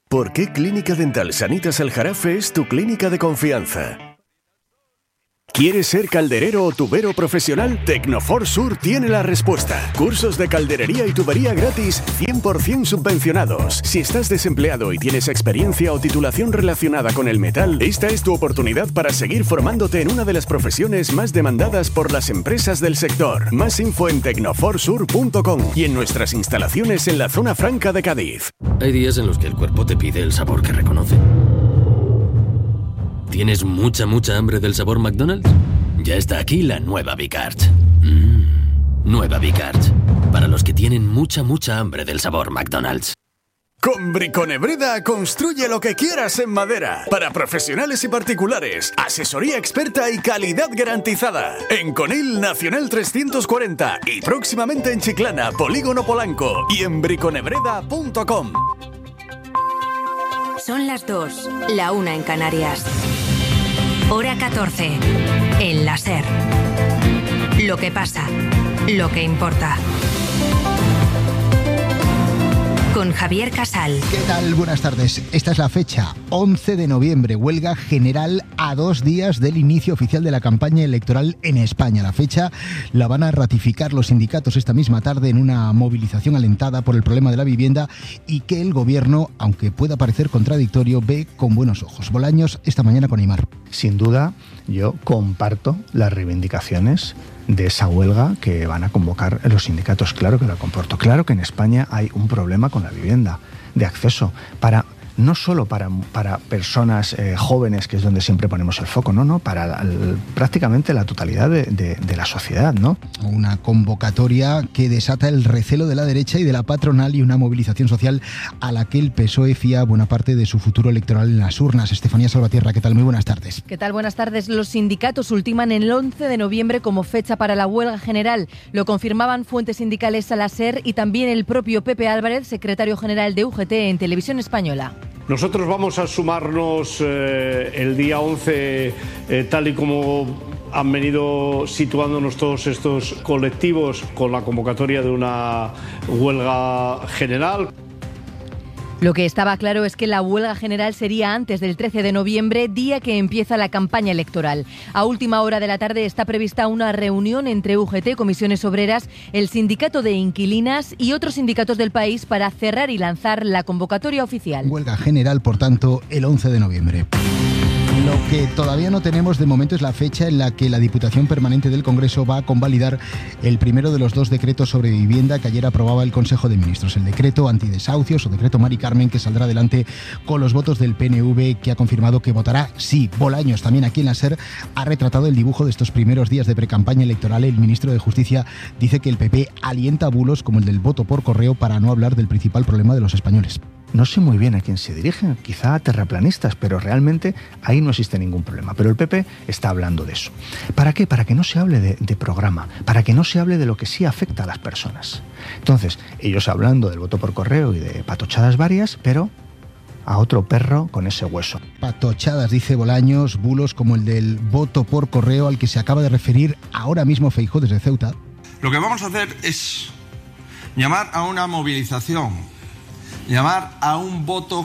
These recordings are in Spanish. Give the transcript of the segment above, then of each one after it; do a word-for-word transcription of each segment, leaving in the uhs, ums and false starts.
¿Por qué Clínica Dental Sanitas Aljarafe es tu clínica de confianza? ¿Quieres ser calderero o tubero profesional? Tecnofor Sur tiene la respuesta. Cursos de calderería y tubería gratis, cien por ciento subvencionados. Si estás desempleado y tienes experiencia o titulación relacionada con el metal, esta es tu oportunidad para seguir formándote en una de las profesiones más demandadas por las empresas del sector. Más info en tecnoforsur punto com y en nuestras instalaciones en la zona franca de Cádiz. Hay días en los que el cuerpo te pide el sabor que reconoce. ¿Tienes mucha, mucha hambre del sabor McDonald's? Ya está aquí la nueva Bicarch. Mm, nueva Bicarch. Para los que tienen mucha, mucha hambre del sabor McDonald's. Con Briconebreda construye lo que quieras en madera. Para profesionales y particulares, asesoría experta y calidad garantizada. En Conil Nacional trescientos cuarenta y próximamente en Chiclana, Polígono Polanco y en briconebreda punto com. Son las dos, la una en Canarias. Hora catorce, en la SER. Lo que pasa, lo que importa. Con Javier Casal. ¿Qué tal? Buenas tardes. Esta es la fecha, once de noviembre, huelga general a dos días del inicio oficial de la campaña electoral en España. La fecha la van a ratificar los sindicatos esta misma tarde en una movilización alentada por el problema de la vivienda y que el gobierno, aunque pueda parecer contradictorio, ve con buenos ojos. Bolaños, esta mañana con Aimar. Sin duda, yo comparto las reivindicaciones de esa huelga que van a convocar los sindicatos. Claro que lo comporto. Claro que en España hay un problema con la vivienda, de acceso, para no solo para, para personas eh, jóvenes, que es donde siempre ponemos el foco, no, no, para la, el, prácticamente la totalidad de, de, de la sociedad, ¿no? Una convocatoria que desata el recelo de la derecha y de la patronal y una movilización social a la que el P S O E fía buena parte de su futuro electoral en las urnas. Estefanía Salvatierra, ¿qué tal? Muy buenas tardes. ¿Qué tal? Buenas tardes. Los sindicatos ultiman el once de noviembre como fecha para la huelga general. Lo confirmaban fuentes sindicales a la SER y también el propio Pepe Álvarez, secretario general de U G T en Televisión Española. Nosotros vamos a sumarnos eh, el día once, eh, tal y como han venido situándonos todos estos colectivos con la convocatoria de una huelga general. Lo que estaba claro es que la huelga general sería antes del trece de noviembre, día que empieza la campaña electoral. A última hora de la tarde está prevista una reunión entre U G T, Comisiones Obreras, el Sindicato de Inquilinas y otros sindicatos del país para cerrar y lanzar la convocatoria oficial. Huelga general, por tanto, el once de noviembre. Lo que todavía no tenemos de momento es la fecha en la que la Diputación Permanente del Congreso va a convalidar el primero de los dos decretos sobre vivienda que ayer aprobaba el Consejo de Ministros. El decreto antidesahucios o decreto Mari Carmen, que saldrá adelante con los votos del P N V, que ha confirmado que votará sí. Bolaños, también aquí en la SER, ha retratado el dibujo de estos primeros días de precampaña electoral. El ministro de Justicia dice que el P P alienta bulos como el del voto por correo, para no hablar del principal problema de los españoles. No sé muy bien a quién se dirigen, quizá a terraplanistas, pero realmente ahí no existe ningún problema. Pero el P P está hablando de eso. ¿Para qué? Para que no se hable de, de programa, para que no se hable de lo que sí afecta a las personas. Entonces, ellos hablando del voto por correo y de patochadas varias, pero a otro perro con ese hueso. Patochadas, dice Bolaños, bulos como el del voto por correo al que se acaba de referir ahora mismo Feijóo desde Ceuta. Lo que vamos a hacer es llamar a una movilización, llamar a un voto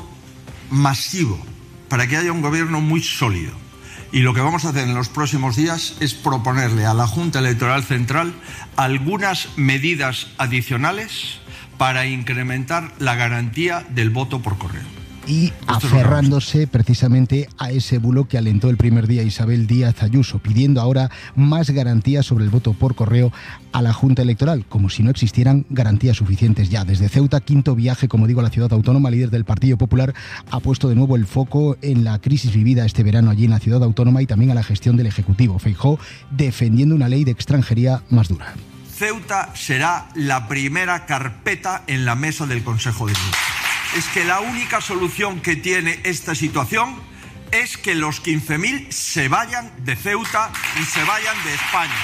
masivo para que haya un gobierno muy sólido. Y lo que vamos a hacer en los próximos días es proponerle a la Junta Electoral Central algunas medidas adicionales para incrementar la garantía del voto por correo. Y aferrándose precisamente a ese bulo que alentó el primer día Isabel Díaz Ayuso, pidiendo ahora más garantías sobre el voto por correo a la Junta Electoral, como si no existieran garantías suficientes ya. Desde Ceuta, quinto viaje, como digo, a la ciudad autónoma, líder del Partido Popular ha puesto de nuevo el foco en la crisis vivida este verano allí en la ciudad autónoma y también a la gestión del Ejecutivo. Feijóo defendiendo una ley de extranjería más dura. Ceuta será la primera carpeta en la mesa del Consejo de Ministros. Es que la única solución que tiene esta situación es que los quince mil se vayan de Ceuta y se vayan de España.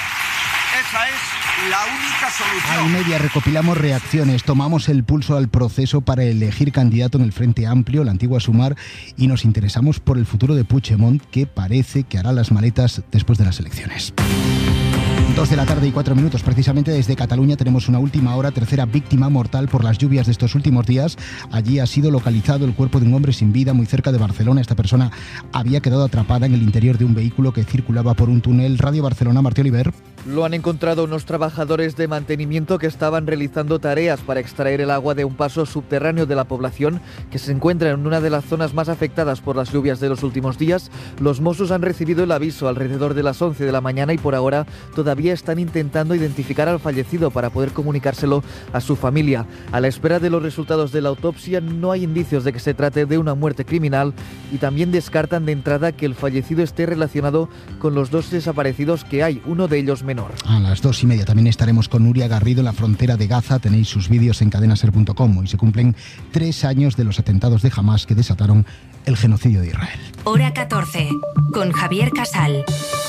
Esa es la única solución. Al media recopilamos reacciones, tomamos el pulso al proceso para elegir candidato en el Frente Amplio, la antigua Sumar, y nos interesamos por el futuro de Puigdemont, que parece que hará las maletas después de las elecciones. Dos de la tarde y cuatro minutos. Precisamente desde Cataluña tenemos una última hora, tercera víctima mortal por las lluvias de estos últimos días. Allí ha sido localizado el cuerpo de un hombre sin vida muy cerca de Barcelona. Esta persona había quedado atrapada en el interior de un vehículo que circulaba por un túnel. Radio Barcelona, Martí Oliver. Lo han encontrado unos trabajadores de mantenimiento que estaban realizando tareas para extraer el agua de un paso subterráneo de la población que se encuentra en una de las zonas más afectadas por las lluvias de los últimos días. Los Mossos han recibido el aviso alrededor de las once de la mañana y por ahora todavía están intentando identificar al fallecido para poder comunicárselo a su familia. A la espera de los resultados de la autopsia no hay indicios de que se trate de una muerte criminal y también descartan de entrada que el fallecido esté relacionado con los dos desaparecidos que hay, uno de ellos menor. A las dos y media también estaremos con Nuria Garrido en la frontera de Gaza. Tenéis sus vídeos en cadenaser punto com. Hoy se cumplen tres años de los atentados de Hamás que desataron el genocidio de Israel. Hora catorce, con Javier Casal.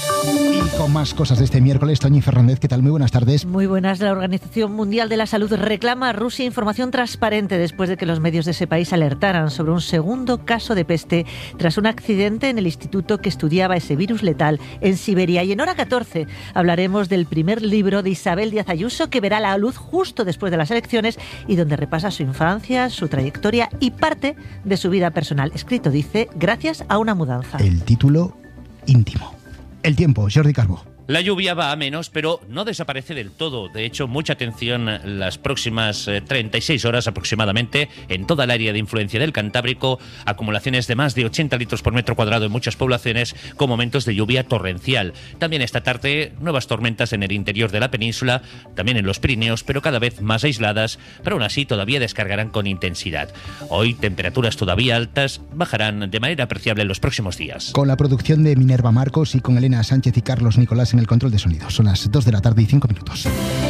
Y con más cosas de este miércoles, Toñi Fernández, ¿qué tal? Muy buenas tardes. Muy buenas. La Organización Mundial de la Salud reclama a Rusia información transparente después de que los medios de ese país alertaran sobre un segundo caso de peste tras un accidente en el instituto que estudiaba ese virus letal en Siberia. Y en Hora catorce hablaremos del primer libro de Isabel Díaz Ayuso que verá la luz justo después de las elecciones y donde repasa su infancia, su trayectoria y parte de su vida personal. Escrito, dice, gracias a una mudanza. El título íntimo. El tiempo, Jordi Calvo. La lluvia va a menos, pero no desaparece del todo. De hecho, mucha atención las próximas treinta y seis horas aproximadamente en toda el área de influencia del Cantábrico. Acumulaciones de más de ochenta litros por metro cuadrado en muchas poblaciones con momentos de lluvia torrencial. También esta tarde nuevas tormentas en el interior de la península, también en los Pirineos, pero cada vez más aisladas, pero aún así todavía descargarán con intensidad. Hoy temperaturas todavía altas bajarán de manera apreciable en los próximos días. Con la producción de Minerva Marcos y con Elena Sánchez y Carlos Nicolás en el control de sonido. Son las dos de la tarde y cinco minutos.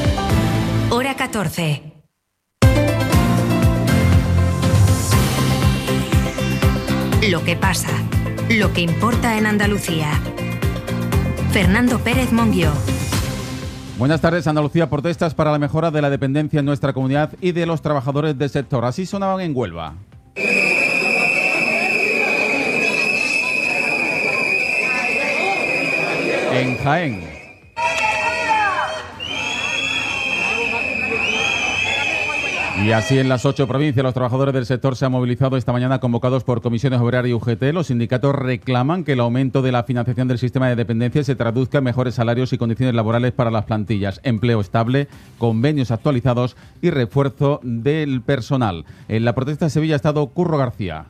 Hora catorce. Lo que pasa, lo que importa en Andalucía. Fernando Pérez Monguió. Buenas tardes. Andalucía, protestas para la mejora de la dependencia en nuestra comunidad y de los trabajadores del sector. Así sonaban en Huelva. En Jaén. Y así en las ocho provincias los trabajadores del sector se han movilizado esta mañana convocados por Comisiones Obreras y U G T. Los sindicatos reclaman que el aumento de la financiación del sistema de dependencia se traduzca en mejores salarios y condiciones laborales para las plantillas, empleo estable, convenios actualizados y refuerzo del personal. En la protesta de Sevilla ha estado Curro García.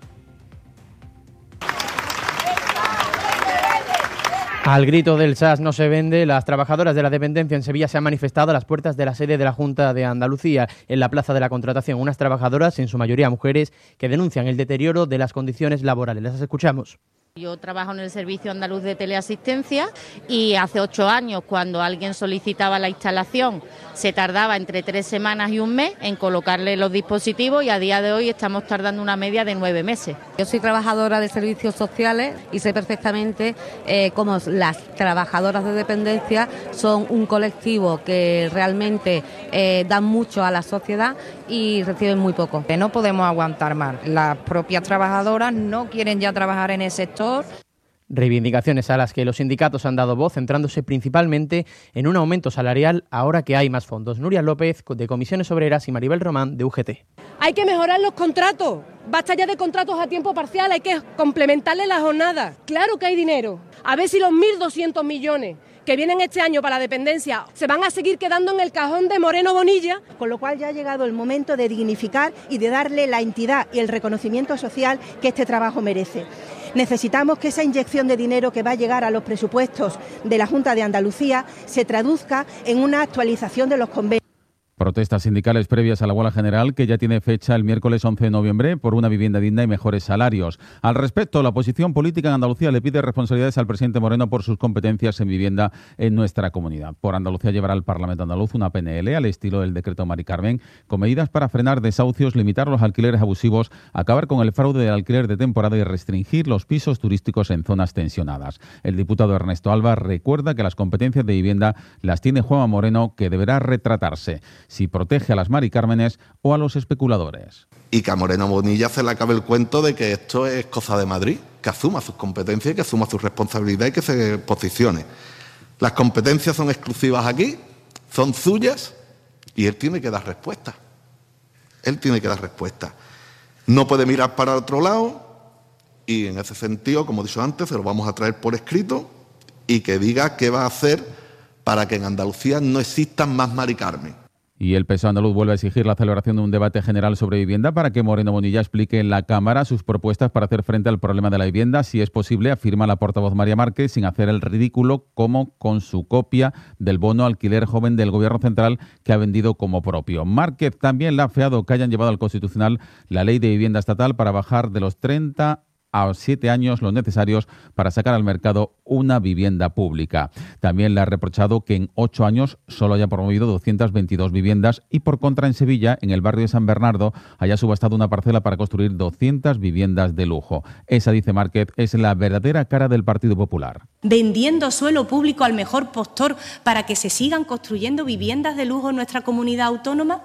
Al grito del S A S no se vende, las trabajadoras de la dependencia en Sevilla se han manifestado a las puertas de la sede de la Junta de Andalucía, en la Plaza de la Contratación. Unas trabajadoras, en su mayoría mujeres, que denuncian el deterioro de las condiciones laborales. Las escuchamos. Yo trabajo en el Servicio Andaluz de Teleasistencia y hace ocho años, cuando alguien solicitaba la instalación, se tardaba entre tres semanas y un mes en colocarle los dispositivos y a día de hoy estamos tardando una media de nueve meses. Yo soy trabajadora de servicios sociales y sé perfectamente eh, cómo las trabajadoras de dependencia son un colectivo que realmente eh, dan mucho a la sociedad y reciben muy poco. No podemos aguantar más. Las propias trabajadoras no quieren ya trabajar en el sector. Reivindicaciones a las que los sindicatos han dado voz, centrándose principalmente en un aumento salarial ahora que hay más fondos. Nuria López, de Comisiones Obreras, y Maribel Román, de U G T. Hay que mejorar los contratos. Basta ya de contratos a tiempo parcial, hay que complementarle la jornada. Claro que hay dinero. A ver si los mil doscientos millones que vienen este año para la dependencia se van a seguir quedando en el cajón de Moreno Bonilla. Con lo cual ya ha llegado el momento de dignificar y de darle la entidad y el reconocimiento social que este trabajo merece. Necesitamos que esa inyección de dinero que va a llegar a los presupuestos de la Junta de Andalucía se traduzca en una actualización de los convenios. Protestas sindicales previas a la huelga general que ya tiene fecha el miércoles once de noviembre por una vivienda digna y mejores salarios. Al respecto, la oposición política en Andalucía le pide responsabilidades al presidente Moreno por sus competencias en vivienda en nuestra comunidad. Por Andalucía llevará al Parlamento andaluz una P N L al estilo del decreto Mari Carmen con medidas para frenar desahucios, limitar los alquileres abusivos, acabar con el fraude del alquiler de temporada y restringir los pisos turísticos en zonas tensionadas. El diputado Ernesto Alba recuerda que las competencias de vivienda las tiene Juanma Moreno, que deberá retratarse si protege a las Mari Cármenes o a los especuladores. Y que a Moreno Bonilla se le acabe el cuento de que esto es cosa de Madrid, que asuma sus competencias, que asuma su responsabilidad y que se posicione. Las competencias son exclusivas aquí, son suyas y él tiene que dar respuesta. Él tiene que dar respuesta. No puede mirar para otro lado y en ese sentido, como he dicho antes, se lo vamos a traer por escrito y que diga qué va a hacer para que en Andalucía no existan más Mari Carmen. Y el P S O E andaluz vuelve a exigir la celebración de un debate general sobre vivienda para que Moreno Bonilla explique en la Cámara sus propuestas para hacer frente al problema de la vivienda. Si es posible, afirma la portavoz María Márquez, sin hacer el ridículo como con su copia del bono alquiler joven del Gobierno central que ha vendido como propio. Márquez también le ha afeado que hayan llevado al Constitucional la ley de vivienda estatal para bajar de los treinta a siete años los necesarios para sacar al mercado una vivienda pública. También le ha reprochado que en ocho años solo haya promovido doscientas veintidós viviendas y por contra en Sevilla, en el barrio de San Bernardo, haya subastado una parcela para construir doscientas viviendas de lujo. Esa, dice Márquez, es la verdadera cara del Partido Popular. Vendiendo suelo público al mejor postor para que se sigan construyendo viviendas de lujo en nuestra comunidad autónoma.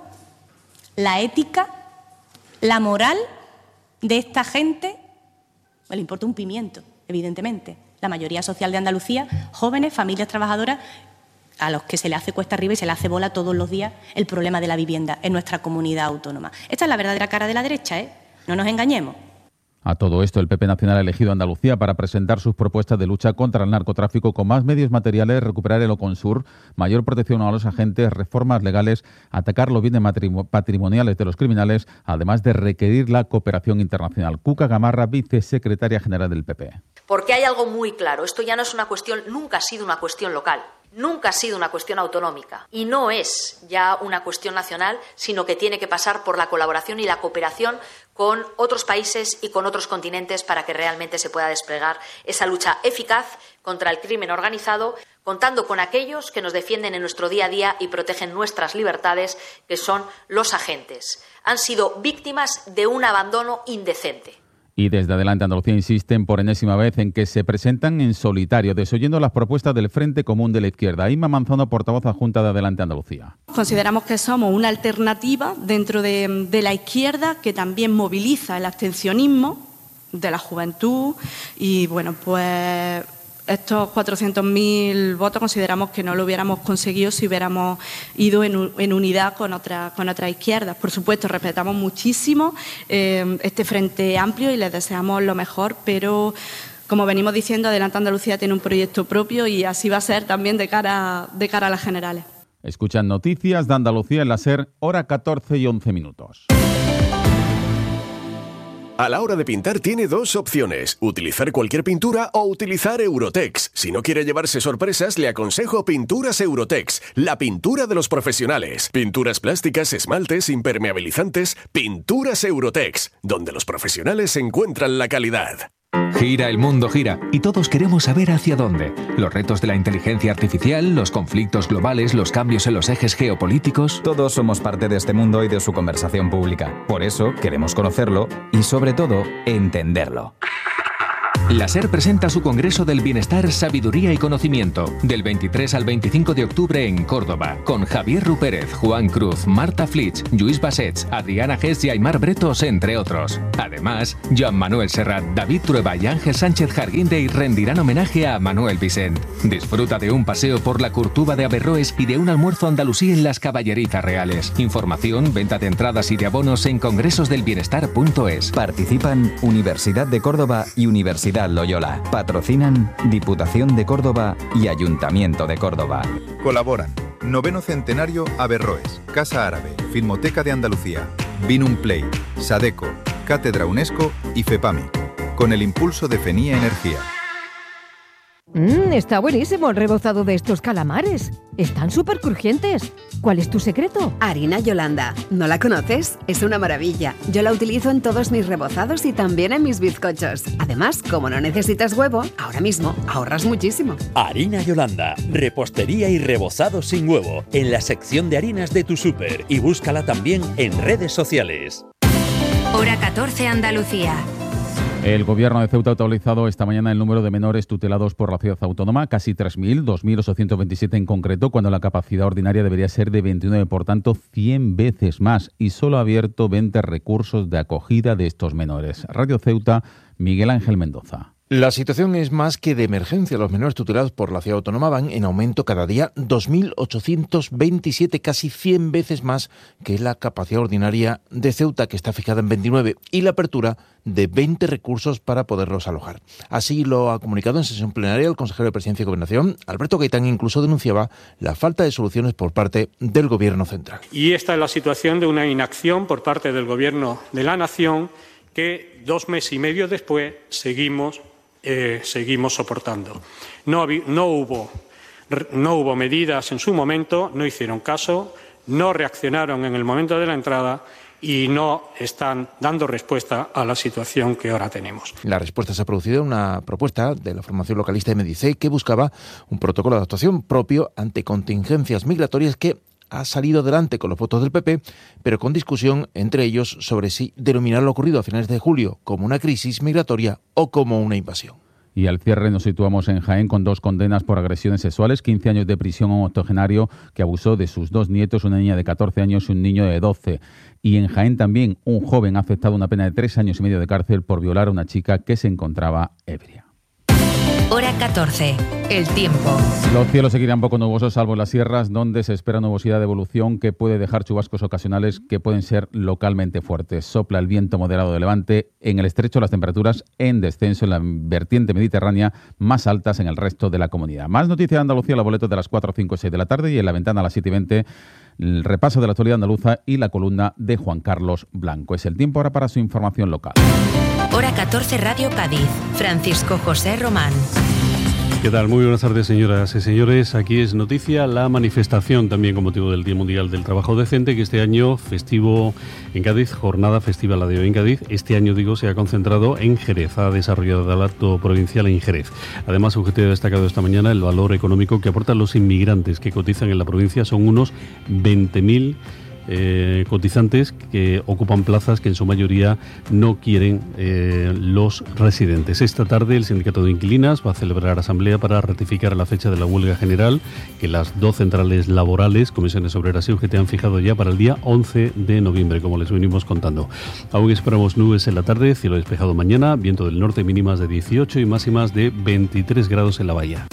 La ética, la moral de esta gente le importa un pimiento, evidentemente. La mayoría social de Andalucía, jóvenes, familias trabajadoras, a los que se le hace cuesta arriba y se le hace bola todos los días el problema de la vivienda en nuestra comunidad autónoma. Esta es la verdadera cara de la derecha, ¿eh? No nos engañemos. A todo esto, el P P Nacional ha elegido Andalucía para presentar sus propuestas de lucha contra el narcotráfico con más medios materiales, recuperar el Oconsur, mayor protección a los agentes, reformas legales, atacar los bienes patrimoniales de los criminales, además de requerir la cooperación internacional. Cuca Gamarra, vicesecretaria general del P P. Porque hay algo muy claro, esto ya no es una cuestión, nunca ha sido una cuestión local. Nunca ha sido una cuestión autonómica y no es ya una cuestión nacional, sino que tiene que pasar por la colaboración y la cooperación con otros países y con otros continentes para que realmente se pueda desplegar esa lucha eficaz contra el crimen organizado, contando con aquellos que nos defienden en nuestro día a día y protegen nuestras libertades, que son los agentes. Han sido víctimas de un abandono indecente. Y desde Adelante Andalucía insisten por enésima vez en que se presentan en solitario, desoyendo las propuestas del Frente Común de la Izquierda. Inma Manzano, portavoz adjunta de Adelante Andalucía. Consideramos que somos una alternativa dentro de, de la izquierda que también moviliza el abstencionismo de la juventud y, bueno, pues estos cuatrocientos mil votos consideramos que no lo hubiéramos conseguido si hubiéramos ido en, en unidad con, otra, con otras izquierdas. Por supuesto, respetamos muchísimo eh, este Frente Amplio y les deseamos lo mejor, pero como venimos diciendo, Adelante Andalucía tiene un proyecto propio y así va a ser también de cara, de cara a las generales. Escuchan noticias de Andalucía en la SER, hora catorce y once minutos. A la hora de pintar tiene dos opciones, utilizar cualquier pintura o utilizar Eurotex. Si no quiere llevarse sorpresas, le aconsejo Pinturas Eurotex, la pintura de los profesionales. Pinturas plásticas, esmaltes, impermeabilizantes, Pinturas Eurotex, donde los profesionales encuentran la calidad. Gira, el mundo gira, y todos queremos saber hacia dónde. Los retos de la inteligencia artificial, los conflictos globales, los cambios en los ejes geopolíticos. Todos somos parte de este mundo y de su conversación pública. Por eso queremos conocerlo y, sobre todo, entenderlo. La SER presenta su Congreso del Bienestar, Sabiduría y Conocimiento, del veintitrés al veinticinco de octubre en Córdoba, con Javier Rupérez, Juan Cruz, Marta Flitsch, Lluís Bassets, Adriana Gess y Aymar Bretos, entre otros. Además, Joan Manuel Serrat, David Trueba y Ángel Sánchez Jarguindey rendirán homenaje a Manuel Vicent. Disfruta de un paseo por la Curtuba de Averroes y de un almuerzo andalusí en las Caballerizas Reales. Información, venta de entradas y de abonos en congresosdelbienestar punto es. Participan Universidad de Córdoba y Universidad Loyola. Patrocinan Diputación de Córdoba y Ayuntamiento de Córdoba. Colaboran Noveno Centenario Averroes, Casa Árabe, Filmoteca de Andalucía, Vinum Play, Sadeco, Cátedra UNESCO y FEPAMI, con el impulso de FENIA Energía. Mmm, está buenísimo el rebozado de estos calamares. Están súper crujientes. ¿Cuál es tu secreto? Harina Yolanda. ¿No la conoces? Es una maravilla. Yo la utilizo en todos mis rebozados y también en mis bizcochos. Además, como no necesitas huevo, ahora mismo ahorras muchísimo. Harina Yolanda. Repostería y rebozado sin huevo. En la sección de harinas de tu súper. Y búscala también en redes sociales. Hora catorce Andalucía. El Gobierno de Ceuta ha actualizado esta mañana el número de menores tutelados por la ciudad autónoma, casi tres mil, dos mil ochocientos veintisiete en concreto, cuando la capacidad ordinaria debería ser de veintinueve, por tanto, cien veces más, y solo ha abierto veinte recursos de acogida de estos menores. Radio Ceuta, Miguel Ángel Mendoza. La situación es más que de emergencia. Los menores tutelados por la ciudad autónoma van en aumento cada día, dos mil ochocientos veintisiete, casi cien veces más que la capacidad ordinaria de Ceuta, que está fijada en veintinueve, y la apertura de veinte recursos para poderlos alojar. Así lo ha comunicado en sesión plenaria el consejero de Presidencia y Gobernación, Alberto Gaitán. Incluso denunciaba la falta de soluciones por parte del Gobierno central. Y esta es la situación de una inacción por parte del Gobierno de la Nación que dos meses y medio después seguimos Eh, seguimos soportando. No, no, hubo, no hubo medidas en su momento, no hicieron caso, no reaccionaron en el momento de la entrada y no están dando respuesta a la situación que ahora tenemos. La respuesta se ha producido en una propuesta de la formación localista de Medicei que buscaba un protocolo de actuación propio ante contingencias migratorias que ha salido adelante con los votos del P P, pero con discusión entre ellos sobre si denominar lo ocurrido a finales de julio como una crisis migratoria o como una invasión. Y al cierre nos situamos en Jaén con dos condenas por agresiones sexuales, quince años de prisión a un octogenario que abusó de sus dos nietos, una niña de catorce años y un niño de doce. Y en Jaén también un joven ha aceptado una pena de tres años y medio de cárcel por violar a una chica que se encontraba ebria. Hora catorce. El tiempo. Los cielos seguirán poco nubosos, salvo en las sierras, donde se espera nubosidad de evolución que puede dejar chubascos ocasionales que pueden ser localmente fuertes. Sopla el viento moderado de levante. En el estrecho las temperaturas en descenso en la vertiente mediterránea, más altas en el resto de la comunidad. Más noticias de Andalucía, los boletos de las cuatro, cinco y seis de la tarde, y en la ventana a las siete y veinte, el repaso de la actualidad andaluza y la columna de Juan Carlos Blanco. Es el tiempo ahora para su información local. Hora catorce, Radio Cádiz. Francisco José Román. ¿Qué tal? Muy buenas tardes, señoras y señores. Aquí es noticia la manifestación también con motivo del Día Mundial del Trabajo Decente, que este año festivo en Cádiz, jornada festiva la de hoy en Cádiz. Este año, digo, se ha concentrado en Jerez, ha desarrollado el acto provincial en Jerez. Además, U G T ha destacado esta mañana el valor económico que aportan los inmigrantes que cotizan en la provincia. Son unos veinte mil Eh, cotizantes que ocupan plazas que en su mayoría no quieren eh, los residentes. Esta tarde el Sindicato de Inquilinas va a celebrar asamblea para ratificar la fecha de la huelga general que las dos centrales laborales, Comisiones Obreras y U G T, han fijado ya para el día once de noviembre, como les venimos contando. Aún esperamos nubes en la tarde, cielo despejado mañana, viento del norte, mínimas de dieciocho y máximas de veintitrés grados en la bahía.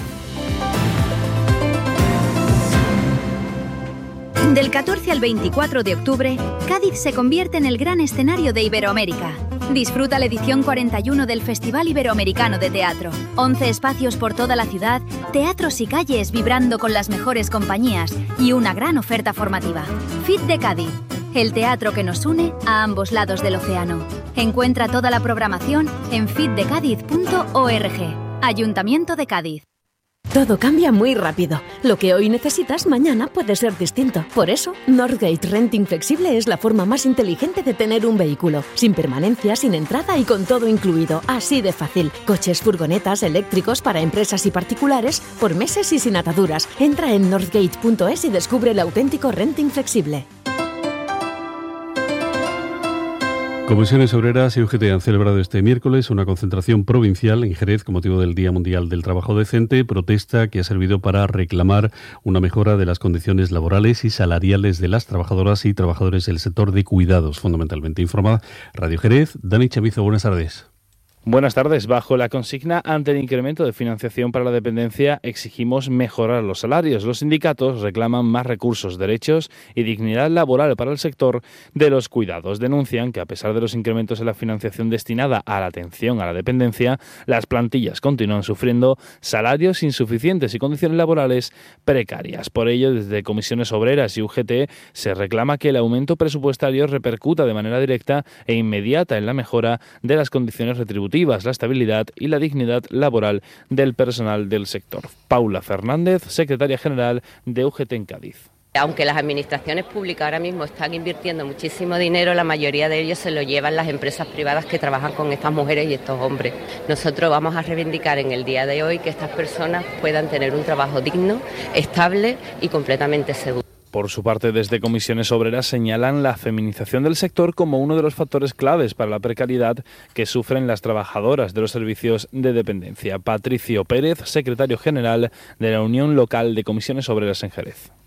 Del catorce al veinticuatro de octubre, Cádiz se convierte en el gran escenario de Iberoamérica. Disfruta la edición cuarenta y uno del Festival Iberoamericano de Teatro. once espacios por toda la ciudad, teatros y calles vibrando con las mejores compañías y una gran oferta formativa. F I T de Cádiz, el teatro que nos une a ambos lados del océano. Encuentra toda la programación en fitdecadiz punto org. Ayuntamiento de Cádiz. Todo cambia muy rápido. Lo que hoy necesitas, mañana puede ser distinto. Por eso, Northgate Renting Flexible es la forma más inteligente de tener un vehículo. Sin permanencia, sin entrada y con todo incluido. Así de fácil. Coches, furgonetas, eléctricos para empresas y particulares, por meses y sin ataduras. Entra en northgate punto es y descubre el auténtico renting flexible. Comisiones Obreras y U G T han celebrado este miércoles una concentración provincial en Jerez con motivo del Día Mundial del Trabajo Decente, protesta que ha servido para reclamar una mejora de las condiciones laborales y salariales de las trabajadoras y trabajadores del sector de cuidados, fundamentalmente. Informa Radio Jerez, Dani Chamizo, buenas tardes. Buenas tardes. Bajo la consigna ante el incremento de financiación para la dependencia, exigimos mejorar los salarios. Los sindicatos reclaman más recursos, derechos y dignidad laboral para el sector de los cuidados. Denuncian que a pesar de los incrementos en la financiación destinada a la atención a la dependencia, las plantillas continúan sufriendo salarios insuficientes y condiciones laborales precarias. Por ello, desde Comisiones Obreras y U G T se reclama que el aumento presupuestario repercuta de manera directa e inmediata en la mejora de las condiciones retributivas, la estabilidad y la dignidad laboral del personal del sector. Paula Fernández, secretaria general de U G T en Cádiz. Aunque las administraciones públicas ahora mismo están invirtiendo muchísimo dinero, la mayoría de ellos se lo llevan las empresas privadas que trabajan con estas mujeres y estos hombres. Nosotros vamos a reivindicar en el día de hoy que estas personas puedan tener un trabajo digno, estable y completamente seguro. Por su parte, desde Comisiones Obreras señalan la feminización del sector como uno de los factores claves para la precariedad que sufren las trabajadoras de los servicios de dependencia. Patricio Pérez, secretario general de la Unión Local de Comisiones Obreras en Jerez.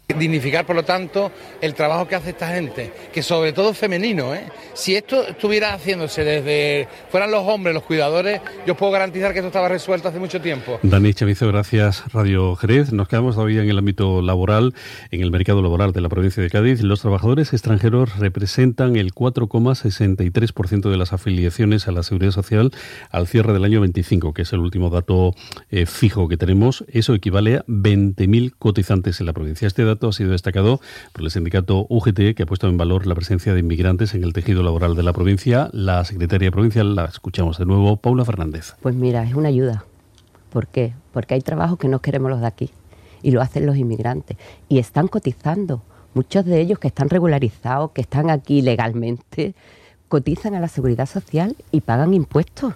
Dignificar, por lo tanto, el trabajo que hace esta gente, que sobre todo es femenino, ¿eh? Si esto estuviera haciéndose desde fueran los hombres, los cuidadores, yo os puedo garantizar que esto estaba resuelto hace mucho tiempo. Dani Chamizo, gracias. Radio Jerez. Nos quedamos todavía en el ámbito laboral, en el mercado laboral de la provincia de Cádiz. Los trabajadores extranjeros representan el cuatro coma sesenta y tres por ciento de las afiliaciones a la Seguridad Social al cierre del año veinticinco, que es el último dato eh, fijo que tenemos. Eso equivale a veinte mil cotizantes en la provincia. Este dato ha sido destacado por el sindicato U G T, que ha puesto en valor la presencia de inmigrantes en el tejido laboral de la provincia. La secretaria provincial, la escuchamos de nuevo, Paula Fernández. Pues mira, es una ayuda. ¿Por qué? Porque hay trabajos que no queremos los de aquí y lo hacen los inmigrantes y están cotizando. Muchos de ellos que están regularizados, que están aquí legalmente, cotizan a la Seguridad Social y pagan impuestos.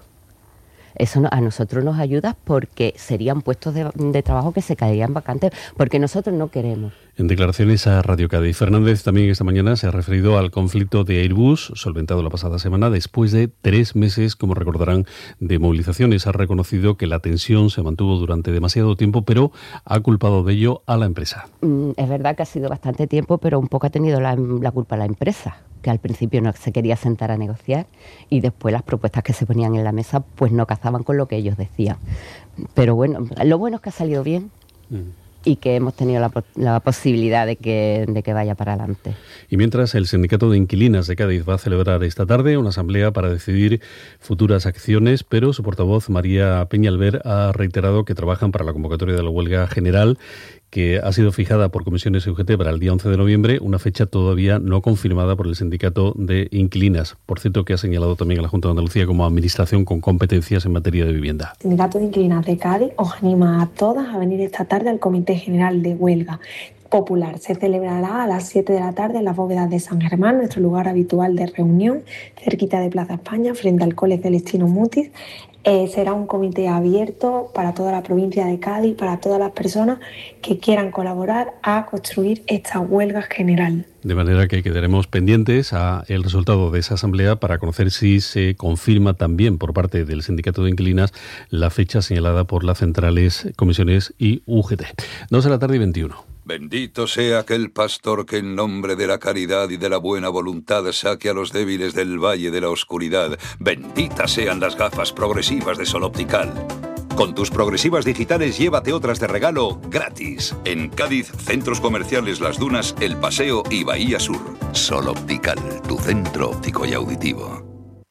Eso a nosotros nos ayuda porque serían puestos de, de trabajo que se caerían vacantes, porque nosotros no queremos. En declaraciones a Radio Cádiz, Fernández también esta mañana se ha referido al conflicto de Airbus, solventado la pasada semana, después de tres meses, como recordarán, de movilizaciones. Ha reconocido que la tensión se mantuvo durante demasiado tiempo, pero ha culpado de ello a la empresa. Mm, es verdad que ha sido bastante tiempo, pero un poco ha tenido la, la culpa la empresa, que al principio no se quería sentar a negociar y después las propuestas que se ponían en la mesa pues no cazaban con lo que ellos decían. Pero bueno, lo bueno es que ha salido bien. Mm. Y que hemos tenido la, la posibilidad de que, de que vaya para adelante. Y mientras, el Sindicato de Inquilinas de Cádiz va a celebrar esta tarde una asamblea para decidir futuras acciones, pero su portavoz, María Peñalver, ha reiterado que trabajan para la convocatoria de la huelga general, que ha sido fijada por comisiones U G T para el día once de noviembre, una fecha todavía no confirmada por el Sindicato de Inquilinas. Por cierto, que ha señalado también a la Junta de Andalucía como administración con competencias en materia de vivienda. El Sindicato de Inquilinas de Cádiz os anima a todas a venir esta tarde al Comité General de Huelga Popular. Se celebrará a las siete de la tarde en las bóvedas de San Germán, nuestro lugar habitual de reunión, cerquita de Plaza España, frente al Cole Celestino Mutis. Eh, será un comité abierto para toda la provincia de Cádiz, para todas las personas que quieran colaborar a construir esta huelga general. De manera que quedaremos pendientes a el resultado de esa asamblea para conocer si se confirma también por parte del Sindicato de Inquilinas la fecha señalada por las centrales, comisiones y U G T. dos de la tarde y veintiuno. Bendito sea aquel pastor que en nombre de la caridad y de la buena voluntad saque a los débiles del valle de la oscuridad. Benditas sean las gafas progresivas de Sol Optical. Con tus progresivas digitales llévate otras de regalo gratis. En Cádiz, centros comerciales Las Dunas, El Paseo y Bahía Sur. Sol Optical, tu centro óptico y auditivo.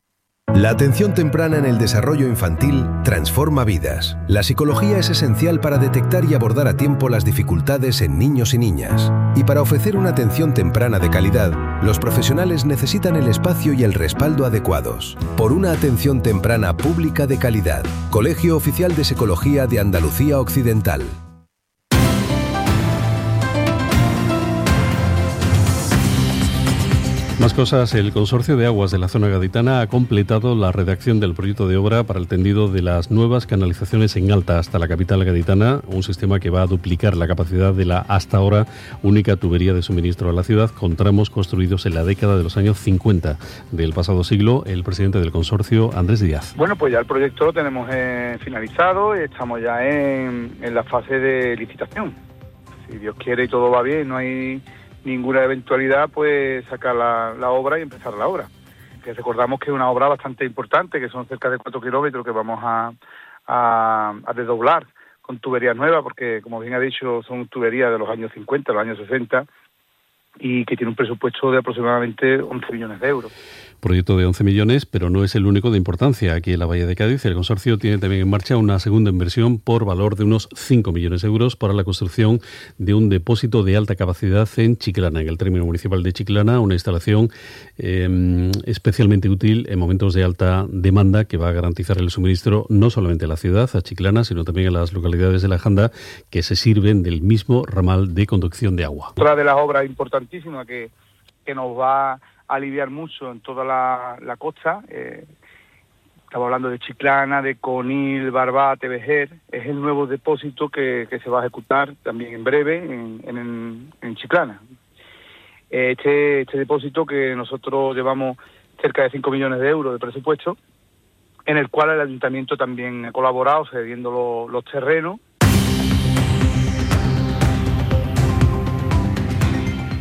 La atención temprana en el desarrollo infantil transforma vidas. La psicología es esencial para detectar y abordar a tiempo las dificultades en niños y niñas. Y para ofrecer una atención temprana de calidad, los profesionales necesitan el espacio y el respaldo adecuados. Por una atención temprana pública de calidad. Colegio Oficial de Psicología de Andalucía Occidental. Más cosas. El Consorcio de Aguas de la Zona Gaditana ha completado la redacción del proyecto de obra para el tendido de las nuevas canalizaciones en alta hasta la capital gaditana, un sistema que va a duplicar la capacidad de la hasta ahora única tubería de suministro a la ciudad, con tramos construidos en la década de los años cincuenta del pasado siglo. El presidente del consorcio, Andrés Díaz. Bueno, pues ya el proyecto lo tenemos eh, finalizado y estamos ya en, en la fase de licitación. Si Dios quiere y todo va bien, no hay ninguna eventualidad, pues sacar la, la obra y empezar la obra. Que recordamos que es una obra bastante importante, que son cerca de cuatro kilómetros que vamos a, a, a desdoblar con tuberías nuevas, porque como bien ha dicho, son tuberías de los años cincuenta, los años sesenta, y que tiene un presupuesto de aproximadamente once millones de euros. Proyecto de once millones, pero no es el único de importancia. Aquí en la Bahía de Cádiz, el consorcio tiene también en marcha una segunda inversión por valor de unos cinco millones de euros para la construcción de un depósito de alta capacidad en Chiclana, en el término municipal de Chiclana, una instalación eh, especialmente útil en momentos de alta demanda que va a garantizar el suministro no solamente a la ciudad, a Chiclana, sino también a las localidades de la Janda que se sirven del mismo ramal de conducción de agua. Otra de las obras importantísimas que, que nos va aliviar mucho en toda la, la costa, eh, estamos hablando de Chiclana, de Conil, Barbate, Vejer, es el nuevo depósito que, que se va a ejecutar también en breve en, en, en Chiclana. Este, este depósito que nosotros llevamos cerca de cinco millones de euros de presupuesto, en el cual el ayuntamiento también ha colaborado cediendo lo, los terrenos.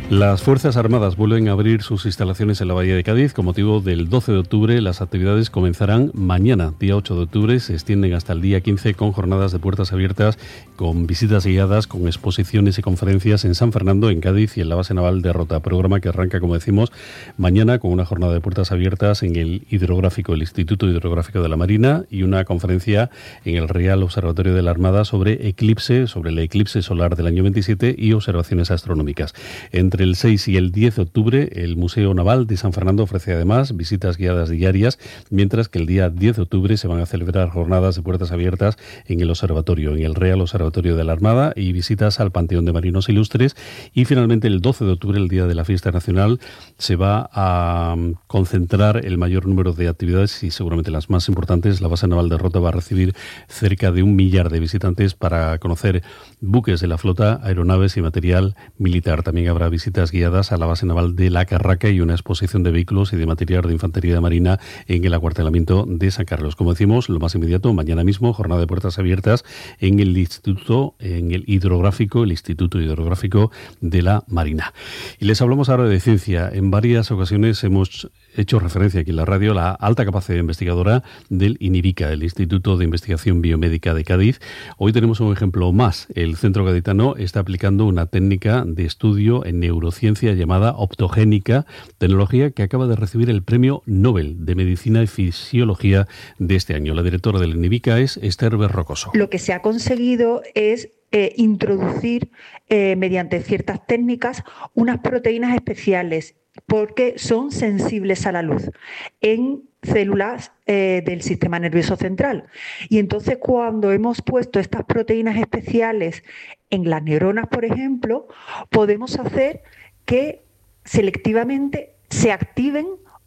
Las Fuerzas Armadas vuelven a abrir sus instalaciones en la Bahía de Cádiz. Con motivo del doce de octubre, las actividades comenzarán mañana, día ocho de octubre, se extienden hasta el día quince con jornadas de puertas abiertas, con visitas guiadas, con exposiciones y conferencias en San Fernando, en Cádiz y en la base naval de Rota. Programa que arranca, como decimos, mañana con una jornada de puertas abiertas en el hidrográfico, el Instituto Hidrográfico de la Marina, y una conferencia en el Real Observatorio de la Armada sobre eclipse, sobre el eclipse solar del año veintisiete y observaciones astronómicas. Entre el seis y el diez de octubre, el Museo Naval de San Fernando ofrece además visitas guiadas diarias, mientras que el día diez de octubre se van a celebrar jornadas de puertas abiertas en el observatorio, en el Real Observatorio de la Armada, y visitas al Panteón de Marinos Ilustres. Y finalmente el doce de octubre, el día de la fiesta nacional, se va a concentrar el mayor número de actividades y seguramente las más importantes. La base naval de Rota va a recibir cerca de un millar de visitantes para conocer buques de la flota, aeronaves y material militar. También habrá visitas guiadas a la base naval de La Carraca y una exposición de vehículos y de material de infantería de marina en el acuartelamiento de San Carlos. Como decimos, lo más inmediato, mañana mismo, jornada de puertas abiertas en el Instituto, en el Hidrográfico, el Instituto Hidrográfico de la Marina. Y les hablamos ahora de ciencia. En varias ocasiones hemos hecho referencia aquí en la radio a la alta capacidad investigadora del INIBICA, el Instituto de Investigación Biomédica de Cádiz. Hoy tenemos un ejemplo más. El centro gaditano está aplicando una técnica de estudio en neurociencia llamada optogénica, tecnología que acaba de recibir el Premio Nobel de Medicina y Fisiología de este año. La directora del INIBICA es Esther Berrocoso. Lo que se ha conseguido es eh, introducir eh, mediante ciertas técnicas unas proteínas especiales porque son sensibles a la luz en células eh, del sistema nervioso central. Y entonces cuando hemos puesto estas proteínas especiales en las neuronas, por ejemplo, podemos hacer que selectivamente se activen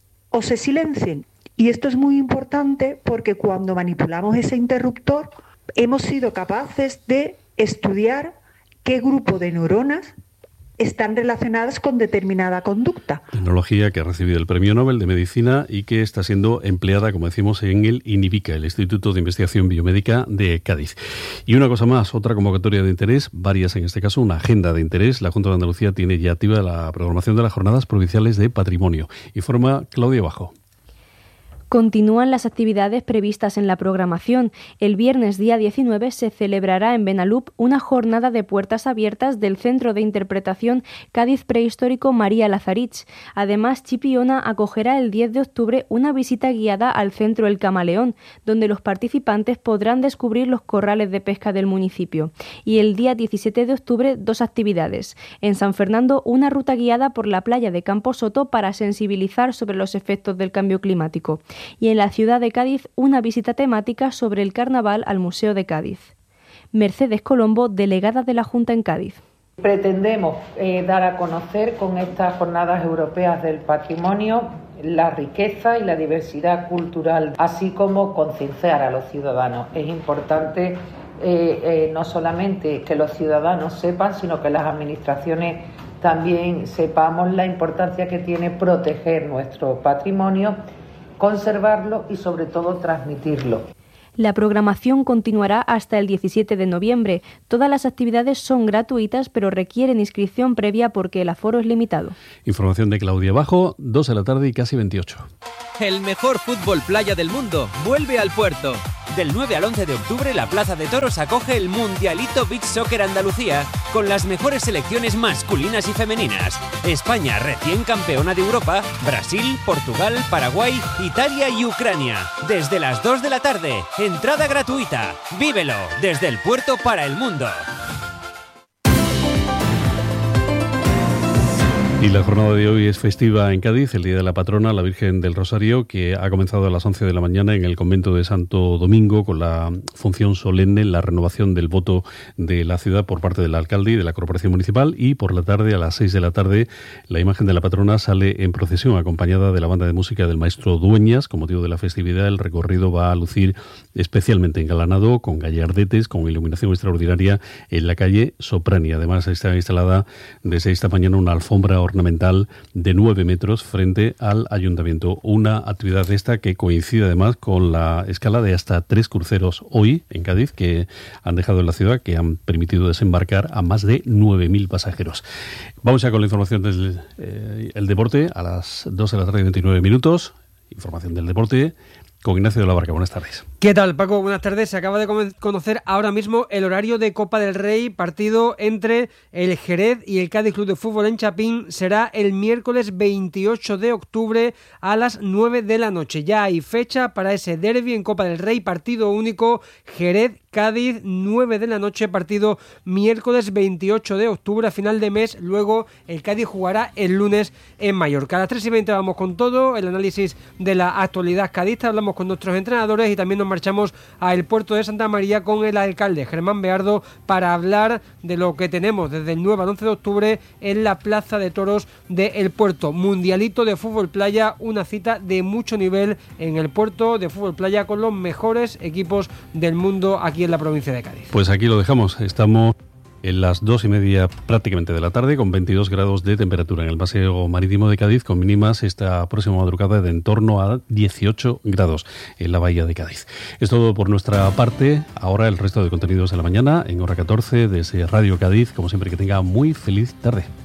o se silencien. Y esto es muy importante porque cuando manipulamos ese interruptor hemos sido capaces de estudiar qué grupo de neuronas están relacionadas con determinada conducta. Tecnología que ha recibido el Premio Nobel de Medicina y que está siendo empleada, como decimos, en el INIBICA, el Instituto de Investigación Biomédica de Cádiz. Y una cosa más, otra convocatoria de interés, varias en este caso, una agenda de interés. La Junta de Andalucía tiene ya activa la programación de las Jornadas Provinciales de Patrimonio. Informa Claudia Bajo. Continúan las actividades previstas en la programación. El viernes día diecinueve se celebrará en Benalup una jornada de puertas abiertas del Centro de Interpretación Cádiz Prehistórico María Lazarich. Además, Chipiona acogerá el diez de octubre una visita guiada al Centro El Camaleón, donde los participantes podrán descubrir los corrales de pesca del municipio. Y el día diecisiete de octubre, dos actividades. En San Fernando, una ruta guiada por la playa de Campo Soto para sensibilizar sobre los efectos del cambio climático. Y en la ciudad de Cádiz, una visita temática sobre el carnaval al Museo de Cádiz. Mercedes Colombo, delegada de la Junta en Cádiz. Pretendemos eh, dar a conocer con estas jornadas europeas del patrimonio la riqueza y la diversidad cultural, así como concienciar a los ciudadanos. Es importante eh, eh, no solamente que los ciudadanos sepan, sino que las administraciones también sepamos la importancia que tiene proteger nuestro patrimonio, conservarlo y sobre todo transmitirlo. La programación continuará hasta el diecisiete de noviembre. Todas las actividades son gratuitas, pero requieren inscripción previa porque el aforo es limitado. Información de Claudia Bajo, dos de la tarde y casi veintiocho. El mejor fútbol playa del mundo vuelve al puerto. Del nueve al once de octubre, la Plaza de Toros acoge el Mundialito Beach Soccer Andalucía con las mejores selecciones masculinas y femeninas. España, recién campeona de Europa, Brasil, Portugal, Paraguay, Italia y Ucrania. Desde las dos de la tarde, entrada gratuita. Vívelo desde el puerto para el mundo. Y la jornada de hoy es festiva en Cádiz, el Día de la Patrona, la Virgen del Rosario, que ha comenzado a las once de la mañana en el convento de Santo Domingo con la función solemne, la renovación del voto de la ciudad por parte del alcalde y de la corporación municipal, y por la tarde, a las seis de la tarde, la imagen de la patrona sale en procesión acompañada de la banda de música del maestro Dueñas. Con motivo de la festividad, el recorrido va a lucir especialmente engalanado, con gallardetes, con iluminación extraordinaria en la calle Soprani. Además, está instalada desde esta mañana una alfombra ornamental de nueve metros frente al ayuntamiento. Una actividad esta que coincide además con la escala de hasta tres cruceros hoy en Cádiz que han dejado en la ciudad, que han permitido desembarcar a más de nueve mil pasajeros. Vamos ya con la información del eh, el deporte a las dos de la tarde y veintinueve minutos. Información del deporte con Ignacio de la Barca. Buenas tardes. ¿Qué tal, Paco? Buenas tardes. Se acaba de conocer ahora mismo el horario de Copa del Rey, partido entre el Jerez y el Cádiz Club de Fútbol en Chapín. Será el miércoles veintiocho de octubre a las nueve de la noche. Ya hay fecha para ese derbi en Copa del Rey, partido único, Jerez Cádiz, nueve de la noche, partido miércoles veintiocho de octubre, a final de mes. Luego el Cádiz jugará el lunes en Mallorca. A las tres y veinte vamos con todo, el análisis de la actualidad cadista, hablamos con nuestros entrenadores y también nos marchamos al puerto de Santa María con el alcalde Germán Beardo para hablar de lo que tenemos desde el nueve al once de octubre en la Plaza de Toros del Puerto. Mundialito de fútbol playa, una cita de mucho nivel en el puerto de fútbol playa con los mejores equipos del mundo aquí en la provincia de Cádiz. Pues aquí lo dejamos, estamos en las dos y media prácticamente de la tarde con veintidós grados de temperatura en el paseo marítimo de Cádiz, con mínimas esta próxima madrugada de en torno a dieciocho grados en la bahía de Cádiz. Es todo por nuestra parte. Ahora el resto de contenidos de la mañana en hora catorce desde Radio Cádiz. Como siempre, que tenga muy feliz tarde.